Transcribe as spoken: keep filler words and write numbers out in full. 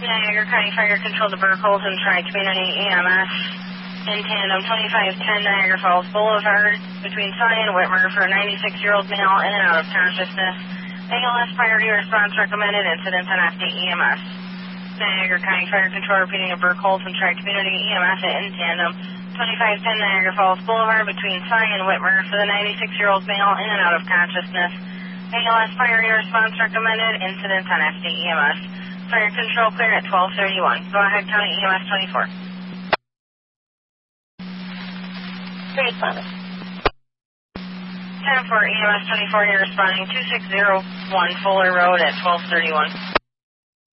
Niagara County Fire Control to Burkholz and Tri-Community E M S in tandem, twenty-five ten Niagara Falls Boulevard between Sunny and Whitmer for a ninety-six-year-old male in and out of consciousness. A L S priority response recommended. Incident on F D E M S. Niagara County Fire Control repeating a Burkholz and Tri-Community E M S in tandem, twenty-five ten Niagara Falls Boulevard between Sunny and Whitmer for the ninety-six-year-old male in and out of consciousness. A L S priority response recommended. Incident on F D E M S. Fire Control clear at twelve thirty-one. Go ahead, County E M S twenty-four. Responding. ten four E M S twenty-four, you're responding two six zero one Fuller Road at twelve thirty-one.